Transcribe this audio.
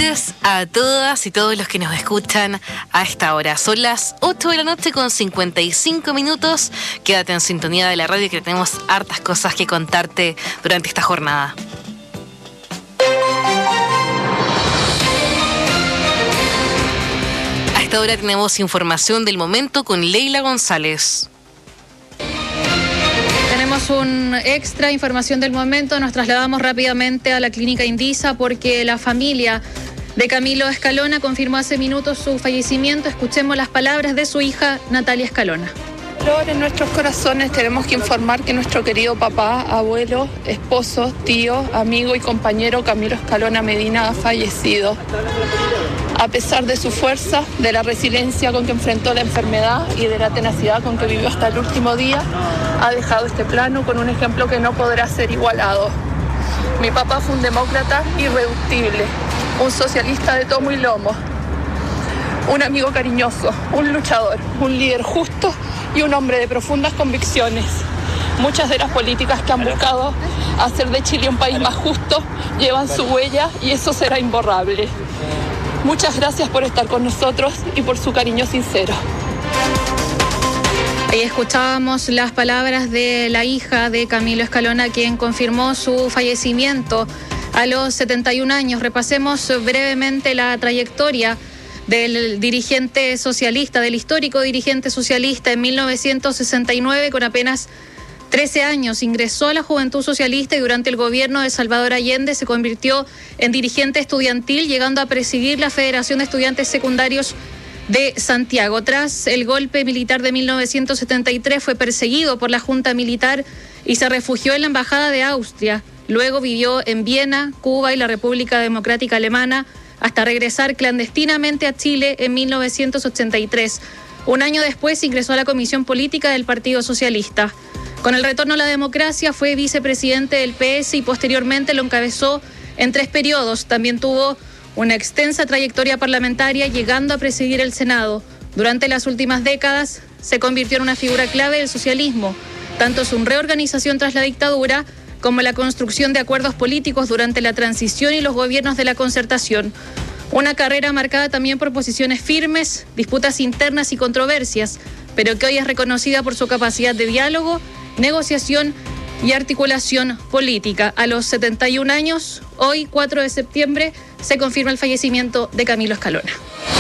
noches a todas y todos los que nos escuchan a esta hora. Son las 8 de la noche con 55 minutos. Quédate en sintonía de la radio que tenemos hartas cosas que contarte durante esta jornada. A esta hora tenemos información del momento con Leila González. Tenemos un extra información del momento. Nos trasladamos rápidamente a la clínica Indisa porque la familia de Camilo Escalona confirmó hace minutos su fallecimiento. Escuchemos las palabras de su hija Natalia Escalona. En nuestros corazones tenemos que informar que nuestro querido papá, abuelo, esposo, tío, amigo y compañero Camilo Escalona Medina ha fallecido. A pesar de su fuerza, de la resiliencia con que enfrentó la enfermedad y de la tenacidad con que vivió hasta el último día, ha dejado este plano con un ejemplo que no podrá ser igualado. Mi papá fue un demócrata irreductible, un socialista de tomo y lomo, un amigo cariñoso, un luchador, un líder justo y un hombre de profundas convicciones. Muchas de las políticas que han buscado hacer de Chile un país más justo llevan su huella y eso será imborrable. Muchas gracias por estar con nosotros y por su cariño sincero. Ahí escuchábamos las palabras de la hija de Camilo Escalona, quien confirmó su fallecimiento a los 71 años. Repasemos brevemente la trayectoria del dirigente socialista, del histórico dirigente socialista. En 1969, con apenas 13 años, ingresó a la Juventud Socialista y durante el gobierno de Salvador Allende se convirtió en dirigente estudiantil, llegando a presidir la Federación de Estudiantes Secundarios de Santiago. Tras el golpe militar de 1973 fue perseguido por la Junta Militar y se refugió en la Embajada de Austria. Luego vivió en Viena, Cuba y la República Democrática Alemana hasta regresar clandestinamente a Chile en 1983. Un año después ingresó a la Comisión Política del Partido Socialista. Con el retorno a la democracia fue vicepresidente del PS y posteriormente lo encabezó en 3 periodos. También tuvo una extensa trayectoria parlamentaria, llegando a presidir el Senado. Durante las últimas décadas se convirtió en una figura clave del socialismo, tanto su reorganización tras la dictadura como la construcción de acuerdos políticos durante la transición y los gobiernos de la concertación. Una carrera marcada también por posiciones firmes, disputas internas y controversias, pero que hoy es reconocida por su capacidad de diálogo, negociación y articulación política. A los 71 años, hoy 4 de septiembre, se confirma el fallecimiento de Camilo Escalona.